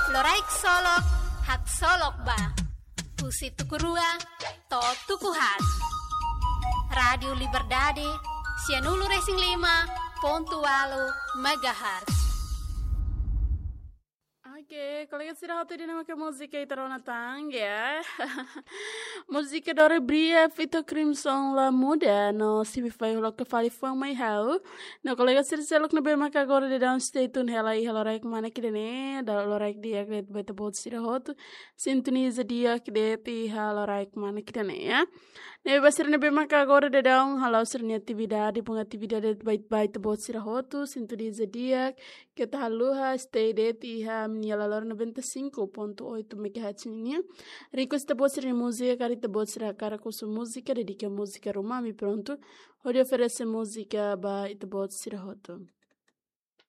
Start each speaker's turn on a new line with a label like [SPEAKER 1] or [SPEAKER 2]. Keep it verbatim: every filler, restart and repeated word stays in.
[SPEAKER 1] Loraik solok, hak solok ba. Pusi tukurua, to tukuhat. Radio Liberdade, Sianulu Racing lima, pontualo, megahertz.
[SPEAKER 2] Oke, kalau kita sudah hati dengan musik itu rona tang ya. Musik dari Brief itu Crimson La Muda no C B five lo ke fali fuang mai hau. No kalau kita sudah selok nabe maka agora de down stay tune helai helai mana kide ne da loraik dia ke beta bot sira hot. Sintoniza dia kide ti haloraik mana kide ne ya. Ne basir nabe maka agora de down halau sernya atividade punga atividade bait bait bot sira hot. Sintoniza dia kita haluha stay de ti ha la lora noventa e cinco ponto oito megahertz ini. Riquesta bossere música, carita bossere cara com sua música, dedica música romami pronto. Onde oferece música ba ita bossere hoto.